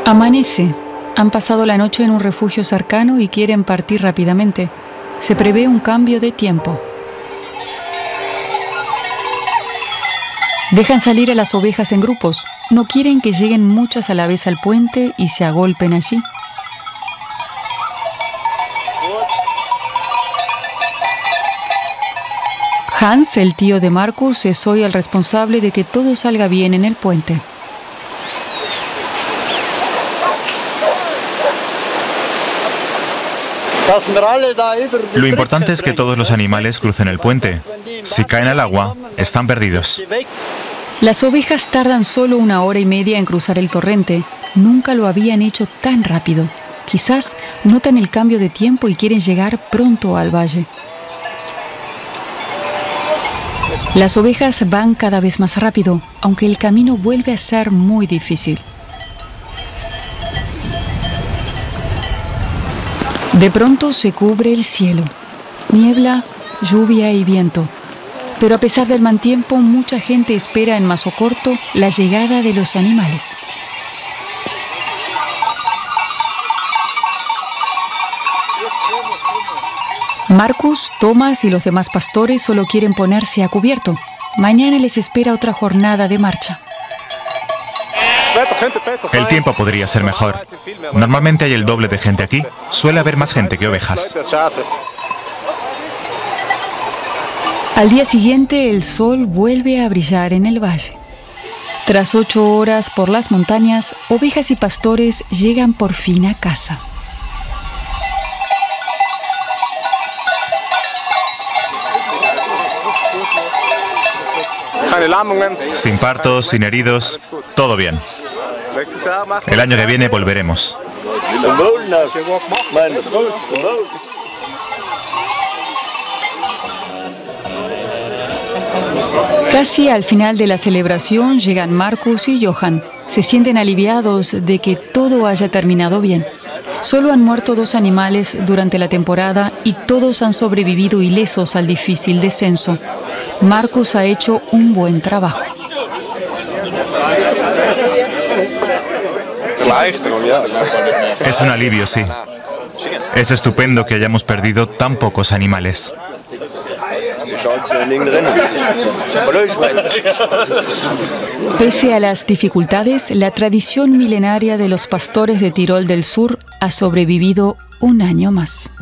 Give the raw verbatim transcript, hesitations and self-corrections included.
Amanece. Han pasado la noche en un refugio cercano y quieren partir rápidamente. Se prevé un cambio de tiempo. Dejan salir a las ovejas en grupos. No quieren que lleguen muchas a la vez al puente y se agolpen allí. Hans, el tío de Marcus, es hoy el responsable de que todo salga bien en el puente. Lo importante es que todos los animales crucen el puente. Si caen al agua, están perdidos. Las ovejas tardan solo una hora y media en cruzar el torrente. Nunca lo habían hecho tan rápido. Quizás notan el cambio de tiempo y quieren llegar pronto al valle. Las ovejas van cada vez más rápido, aunque el camino vuelve a ser muy difícil. De pronto se cubre el cielo. Niebla, lluvia y viento. Pero a pesar del mal tiempo, mucha gente espera en Mazocorto la llegada de los animales. Marcus, Thomas y los demás pastores solo quieren ponerse a cubierto. Mañana les espera otra jornada de marcha. El tiempo podría ser mejor. Normalmente hay el doble de gente aquí. Suele haber más gente que ovejas. Al día siguiente, el sol vuelve a brillar en el valle. Tras ocho horas por las montañas, ovejas y pastores llegan por fin a casa. Sin partos, sin heridos, todo bien. El año que viene volveremos. Casi al final de la celebración llegan Marcus y Johan. Se sienten aliviados de que todo haya terminado bien. Solo han muerto dos animales durante la temporada y todos han sobrevivido ilesos al difícil descenso. Marcus ha hecho un buen trabajo. Es un alivio, sí. Es estupendo que hayamos perdido tan pocos animales. Pese a las dificultades, la tradición milenaria de los pastores de Tirol del Sur ha sobrevivido un año más.